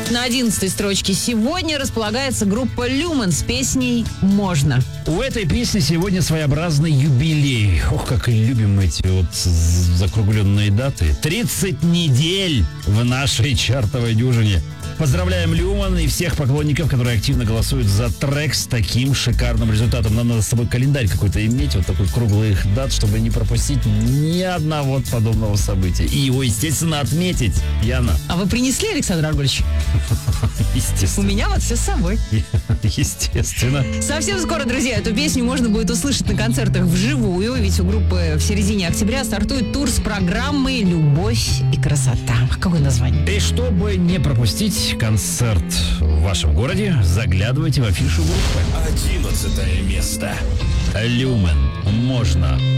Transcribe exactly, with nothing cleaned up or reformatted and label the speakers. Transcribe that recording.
Speaker 1: На одиннадцатой строчке сегодня располагается группа «Люмен» с песней «Можно».
Speaker 2: У этой песни сегодня своеобразный юбилей. Ох, как и любим мы эти вот закругленные даты. тридцать недель в нашей чартовой дюжине. Поздравляем Люмен и всех поклонников, которые активно голосуют за трек с таким шикарным результатом. Нам надо с собой календарь какой-то иметь, вот такой круглых дат, чтобы не пропустить ни одного подобного события. И его, естественно, отметить. Яна.
Speaker 1: А вы принесли, Александр Аргольевич?
Speaker 2: Естественно.
Speaker 1: У меня вот все с собой.
Speaker 2: Естественно.
Speaker 1: Совсем скоро, друзья, эту песню можно будет услышать на концертах вживую, ведь у группы в середине октября стартует тур с программой «Любовь и красота». Какое название?
Speaker 2: И чтобы не пропустить концерт в вашем городе, заглядывайте в афишу группы.
Speaker 3: Одиннадцатое место.
Speaker 2: Люмен. Можно.